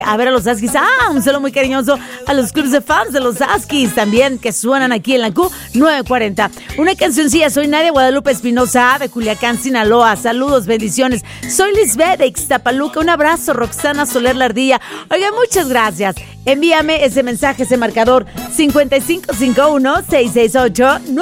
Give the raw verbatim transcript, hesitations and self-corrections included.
A ver a los Askis. Ah, un saludo muy cariñoso a los clubs de fans de los Askis también que suenan aquí en la Q novecientos cuarenta. Una cancioncilla. Soy Nadia Guadalupe Espinosa de Culiacán, Sinaloa. Saludos, bendiciones. Soy Lisbeth de Ixtapaluca. Un abrazo, Roxana Soler Lardilla. Oiga, muchas gracias. Envíame ese mensaje, ese marcador cinco cinco cinco uno seis seis ocho